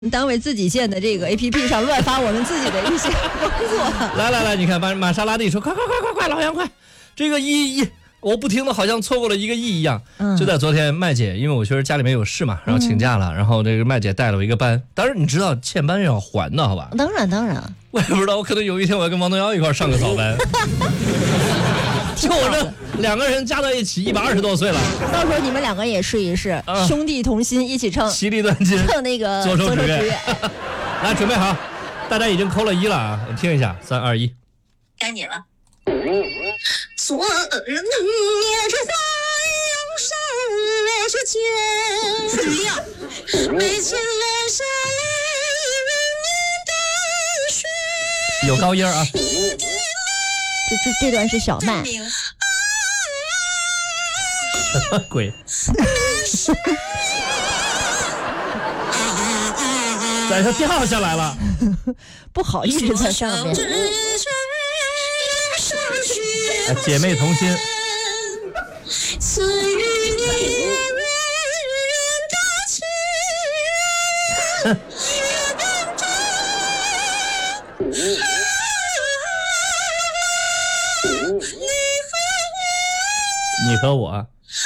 单位自己建的这个 APP 上乱发我们自己的一些工作。 来，你看玛莎拉蒂说，快，老杨快，这个我不听的好像错过了1个亿一样。就在昨天，麦姐因为我确实家里面有事嘛，然后请假了，然后这个麦姐带了我一个班，当然你知道欠班是要还的，好吧？ 当然， 我也不知道，我可能有一天我要跟王东瑶一块上个早班。就我这2个人加在一起120多岁了， 到时候你们2个也试一试，兄弟同心一起唱， 其利断金， 唱那个左手指月。来，准备好，大家已经扣了1了啊，我听一下，3、2、1， 该你了。昨日夜之在阳山之间，眉间留下了有高音啊。 这段是小麦。 什么鬼？在这掉下来了， 不好意思在上面。 姐妹同心。你和我，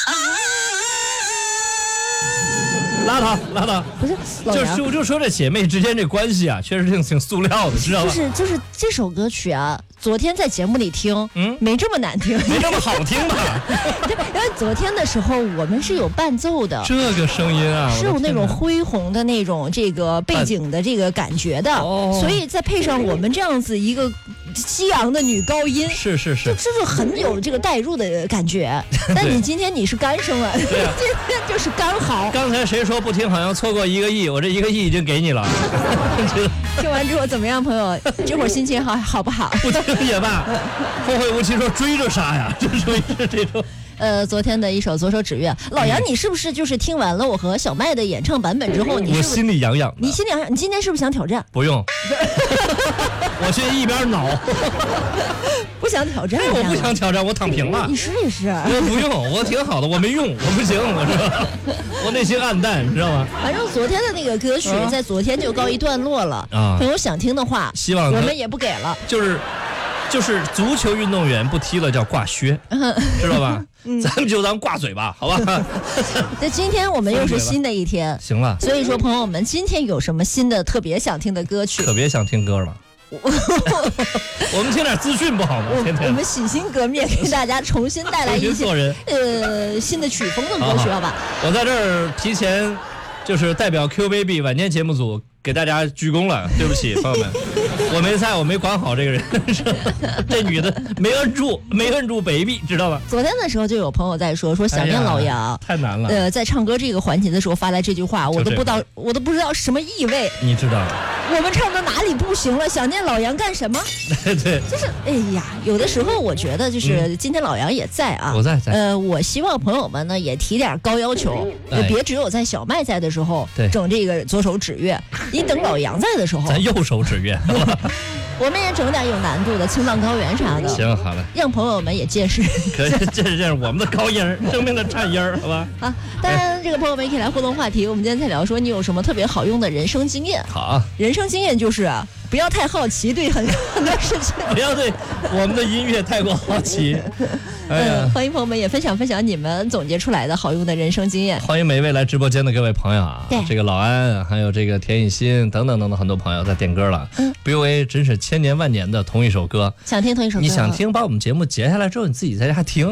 拉倒， 不是， 就说这姐妹之间这关系啊，确实挺塑料的，知道吧？ 就是这首歌曲啊，昨天在节目里听，没这么难听， 没这么好听吧？ 因为昨天的时候我们是有伴奏的， 这个声音啊， 是有那种恢宏的那种这个背景的这个感觉的，所以再配上我们这样子一个激昂的女高音， 是， 这就很有这个带入的感觉。但你今天你是干声啊，今天就是干嚎。 刚才谁说不听好像错过1个亿，我这1个亿已经给你了。 听完之后怎么样，朋友？这会儿心情好不好？ 不听也罢，后会无期说追着杀呀，这属于是这种。 昨天的一首《左手指月》，老杨，你是不是就是听完了我和小麦的演唱版本之后， 我心里痒痒的。 你心里痒痒，你今天是不是想挑战？ 不用，我去一边挠。 不想挑战？ 我不想挑战，我躺平了。 你试一试。 我不用，我挺好的，我没用，我不行，我是我内心暗淡，你知道吗？ 反正昨天的那个歌曲在昨天就告一段落了啊。朋友想听的话， 希望我们也不给了。 就是足球运动员不踢了叫挂靴，知道吧？咱们挂嘴巴，好吧？ 那今天我们又是新的一天， 行了。 所以说，朋友们，今天有什么新的特别想听的歌曲？ 特别想听歌了。我们听点资讯不好吗？ 我们洗心革面，给大家重新带来一些新的曲风的歌曲，好吧？ 我在这儿提前就是代表 Q Baby 晚间节目组给大家鞠躬了，对不起，朋友们，我没在，我没管好这个人，这女的没摁住 baby， 知道吧？ 昨天的时候就有朋友在说想念老杨， 太难了。 在唱歌这个环节的时候发来这句话，我都不知道什么意味。 你知道？ 我们唱到哪里不行了？想念老杨干什么？ 对， 就是哎呀，有的时候我觉得就是今天老杨也在啊， 我在。 我希望朋友们呢也提点高要求，别只有在小麦在的时候整这个左手指月，你等老杨在的时候， 咱右手指月。 我们也整点有难度的青藏高原啥的。 行，好嘞， 让朋友们也见识。 可以见识我们的高音，生命的颤音，好吧？ 啊，当然这个朋友们也可以来互动话题。我们今天在聊说你有什么特别好用的人生经验？ 好， 人生经验就是不要太好奇，对很多事情不要对我们的音乐太过好奇。 欢迎朋友们也分享你们总结出来的好用的人生经验。 欢迎每一位来直播间的各位朋友啊， 对， 这个老安，还有这个田雨欣等等很多朋友在点歌了。BOA 真是千年万年的同一首歌， 想听同一首歌， 你想听，把我们节目截下来之后，你自己在家听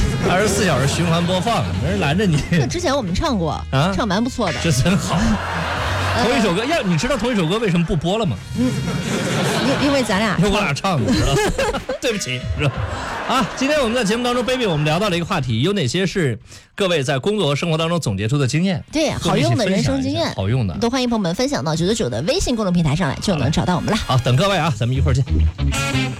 ，24小时循环播放，没人拦着你。 之前我们唱过啊，唱蛮不错的， 这真好。同一首歌，你知道同一首歌为什么不播了吗？ 因为咱俩， 因为我俩唱的，知道？对不起，知道？啊，今天我们在节目当中 ，baby， 我们聊到了一个话题，有哪些是各位在工作和生活当中总结出的经验？ 对，好用的人生经验， 好用的， 都欢迎朋友们分享到999的微信公众平台上来，就能找到我们了。 好，等各位啊，咱们一会儿见。